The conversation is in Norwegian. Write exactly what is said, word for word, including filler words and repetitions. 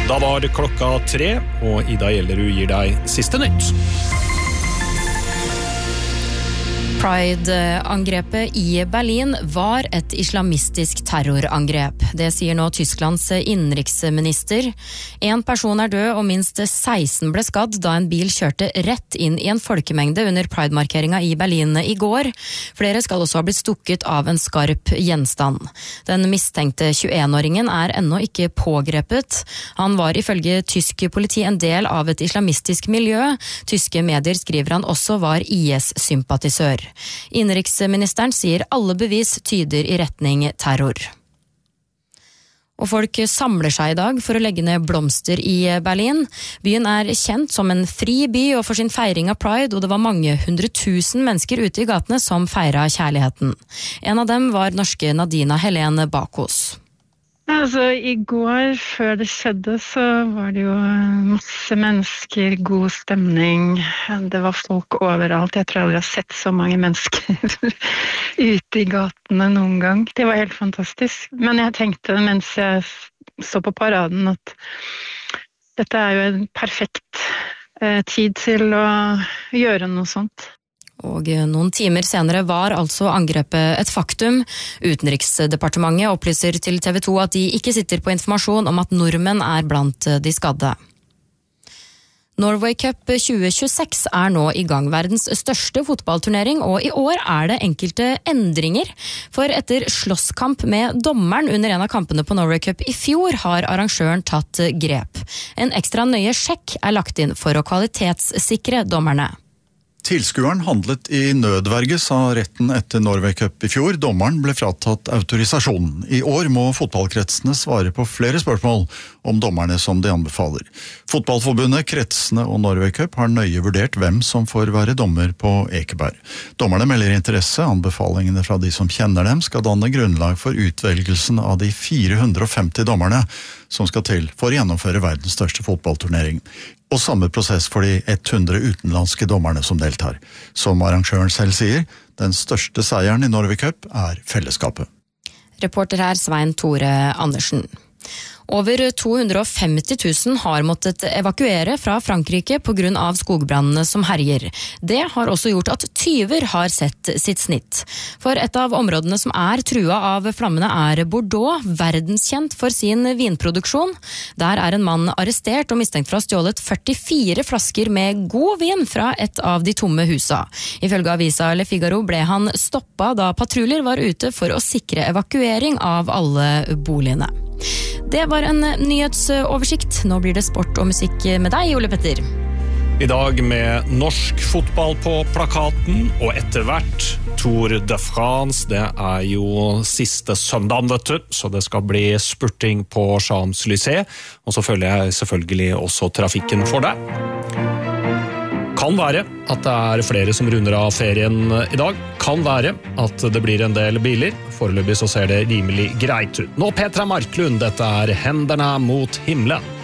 Da var klokka tre, og Ida Gjellerud gir deg siste nytt. Pride-angrepet i Berlin var et islamistisk terrorangrep. Det sier nå Tysklands innenriksminister. En person er død, og minst seksten ble skadd da en bil kjørte rett inn i en folkemengde under Pride-markeringa i Berlin i går. Flere skal også ha blitt stukket av en skarp gjenstand. Den mistenkte tjueen-åringen er ennå ikke pågrepet. Han var ifølge tysk politi en del av et islamistisk miljø. Tyske medier skriver han også var I S-sympatisør. Innenriksministeren sier alle bevis tyder i retning terror. Og folk samler seg i dag for å legge ned blomster i Berlin. Byen er kjent som en fri by og for sin feiring av Pride, og det var mange hundre tusen mennesker ute i gatene som feiret kjærligheten. En av dem var norske Nadina Helene Bakos. Altså, i går, før det skjedde, så var det jo masse mennesker, god stemning. Det var folk overalt. Jeg tror jeg aldri har sett så mange mennesker ute i gatene noen gang. Det var helt fantastisk. Men jeg tenkte mens jeg så på paraden at dette er jo en perfekt eh, tid til å gjøre noe sånt. Og noen timer senere var altså angrepet et faktum. Utenriksdepartementet opplyser til T V to at de ikke sitter på informasjon om at nordmenn er blant de skadde. Norway Cup tjue tjueseks er nå i gang, verdens største fotballturnering, og i år er det enkelte endringer. For etter slåsskamp med dommeren under en av kampene på Norway Cup i fjor, har arrangøren tatt grep. En ekstra nøye sjekk er lagt inn for å kvalitetssikre dommerne. Tilskueren handlet i nødverge, sa retten etter Norway Cup i fjor. Dommeren ble fratatt autorisasjonen. I år må fotballkretsene svare på flere spørsmål om dommerne som de anbefaler. Fotballforbundet, kretsene og Norway Cup har nøye vurdert hvem som får være dommer på Ekeberg. Dommerne melder interesse. Anbefalingene fra de som kjenner dem skal danne grunnlag for utvelgelsen av de fire hundre og femti dommerne som skal til for å gjennomføre verdens største fotballturnering. Og samme prosess for de hundre utenlandske dommerne som deltar. Som arrangøren selv sier, den største seieren i Norway Cup er fellesskapet. Reporter her Svein Tore Andersen. Over to hundre og femti tusen har måttet evakuere fra Frankrike på grunn av skogbrannene som herjer. Det har også gjort at tyver har sett sitt snitt. For et av områdene som er trua av flammene er Bordeaux, verdenskjent for sin vinproduksjon. Der er en mann arrestert og mistenkt for å ha stjålet førtifire flasker med god vin fra et av de tomme husa. Ifølge avisa Le Figaro ble han stoppet da patruljer var ute for å sikre evakuering av alle boligene. Det var en nyhetsoversikt. Nå blir det sport og musikk med deg, Ole Petter. I dag med norsk fotball på plakaten, og etter hvert Tour de France. Det er jo siste søndagen, vet du, så det skal bli spurting på Champs-Élysées, og så følger jeg selvfølgelig også trafikken for deg. Kan være at det er flere som runder av ferien i dag. Kan være at det blir en del biler. Foreløpig så ser det rimelig greit ut. Nå Petra Marklund, dette er Hendene mot himmelen.